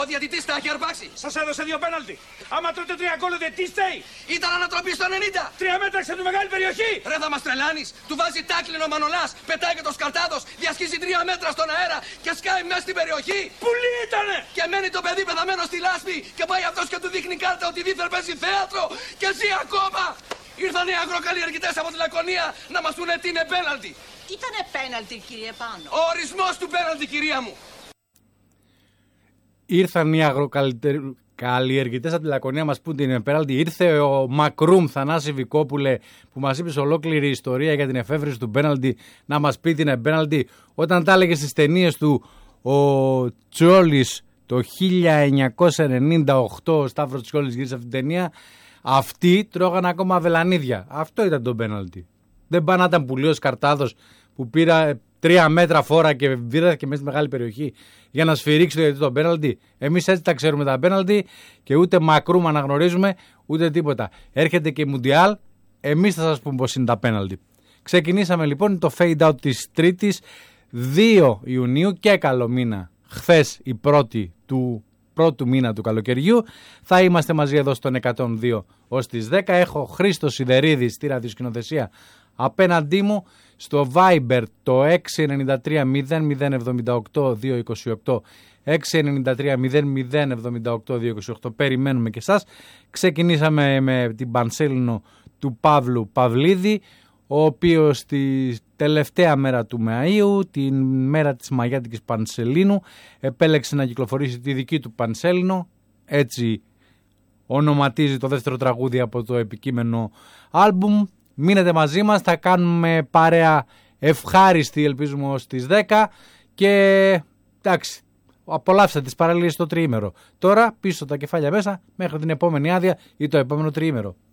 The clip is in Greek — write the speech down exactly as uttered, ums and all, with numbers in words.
Ο διαιτητής τα έχει αρπάξει. Σας έδωσε δύο πέναλτι. Άμα τρώτε τρία γκολ, δεν τι στέει. Ήταν ανατροπή στο ενενήντα. Τρία μέτρα ξένου μεγάλη περιοχή. Ρε θα μας τρελάνεις. Του βάζει τάκλινο Μανολάς. Πετάει και το σκαρτάδος. Διασχίζει τρία μέτρα στον αέρα και σκάει μέσα στην περιοχή. Πουλί ήτανε. Και μένει το παιδί πεθαμένο στη λάσπη. Και πάει αυτός και του δείχνει κάρτα ότι δίθεν παίζει θέατρο. Και ζει ακόμα. Ήρθαν οι αγροκαλλιεργητές από τη Λακωνία να μας πούνε τι είναι πέναλτι. Ήτανε πέναλτι, κύριε Πάνο. Ο ορισμός του πέναλτι, κυρία μου. Ήρθαν οι αγροκαλλιεργητές από τη Λακωνία μας που την πέναλτι. Ήρθε ο Μακρούμ Θανάση Βικόπουλε που μας είπε σε ολόκληρη ιστορία για την εφεύρεση του πέναλτι να μας πει την πέναλτι. Όταν τα έλεγε στις ταινίες του ο Τσιόλης το χίλια εννιακόσια ενενήντα οκτώ, ο Σταύρος Τσιόλης γύρισε αυτή την ταινία, αυτοί τρώγαν ακόμα αβελανίδια. Αυτό ήταν το πέναλτι. Δεν πάνε να ήταν πουλίος Καρτάδος που πήρα τρία μέτρα φόρα και βίρθηκε μέσα στη μεγάλη περιοχή για να σφυρίξει το πέναλτι. Εμείς έτσι τα ξέρουμε τα πέναλτι και ούτε Μακρούμ αναγνωρίζουμε ούτε τίποτα. Έρχεται και η Μουντιάλ, εμείς θα σας πούμε πως είναι τα πέναλτι. Ξεκινήσαμε λοιπόν το fade out της Τρίτης δύο Ιουνίου και καλό μήνα. Χθες η πρώτη του πρώτου μήνα του καλοκαιριού. Θα είμαστε μαζί εδώ στον εκατόν δύο ως τις δέκα. Έχω Χρήστο Σιδερίδη στη ραδιοσκηνοθεσία απέναντί μου, στο Viber το έξι εννιά τρία μηδέν μηδέν επτά οκτώ δύο είκοσι οκτώ, έξι εννιά τρία μηδέν μηδέν επτά οκτώ δύο είκοσι οκτώ. Περιμένουμε και εσάς. Ξεκινήσαμε με την Πανσέλινο του Παύλου Παυλίδη, ο οποίος τη τελευταία μέρα του Μαΐου, την μέρα της Μαγιάτικης Πανσελίνου, επέλεξε να κυκλοφορήσει τη δική του Πανσέλινο, έτσι ονοματίζει το δεύτερο τραγούδι από το επικείμενο άλμπουμ. Μείνετε μαζί μας, θα κάνουμε παρέα ευχάριστη, ελπίζουμε ως τις δέκα και εντάξει, απολαύστε τις παραλίες στο τριήμερο. Τώρα πίσω τα κεφάλια μέσα μέχρι την επόμενη άδεια ή το επόμενο τριήμερο.